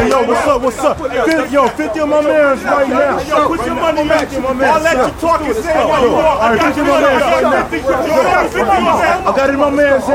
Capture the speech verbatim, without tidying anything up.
Hey, yo, what's up? What's up? fifty, yo, fifty of my mans right now. Yo, put your money back. I'll let you talk and say, yo, all right, fifty of my mans right now. I got it in my man's hand.